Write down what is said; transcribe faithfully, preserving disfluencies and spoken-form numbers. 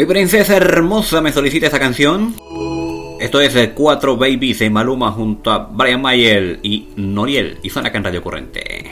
Mi princesa hermosa me solicita esta canción. Esto es Cuatro Babies de Maluma junto a Brian Mayer y Noriel. Y suena acá en Radio Corriente.